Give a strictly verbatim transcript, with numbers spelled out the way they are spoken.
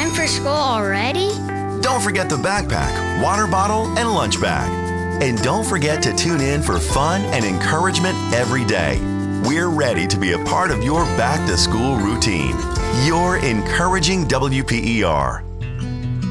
Time for school already? Don't forget the backpack, water bottle, and lunch bag. And don't forget to tune in for fun and encouragement every day. We're ready to be a part of your back-to-school routine. Your encouraging W P E R.